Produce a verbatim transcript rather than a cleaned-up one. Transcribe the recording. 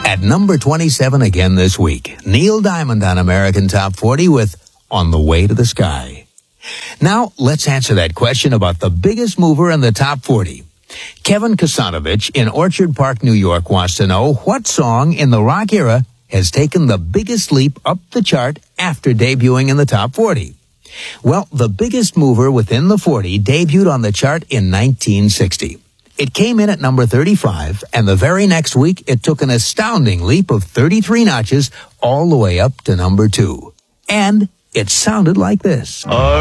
At number twenty-seven again this week, Neil Diamond on American Top forty with On the Way to the Sky. Now, let's answer that question about the biggest mover in the top forty. Kevin Kasanovich in Orchard Park, New York wants to know what song in the rock era has taken the biggest leap up the chart after debuting in the top forty. Well, the biggest mover within the forty debuted on the chart in nineteen sixty. It came in at number thirty-five, and the very next week, it took an astounding leap of thirty-three notches all the way up to number two. And it sounded like this. Uh-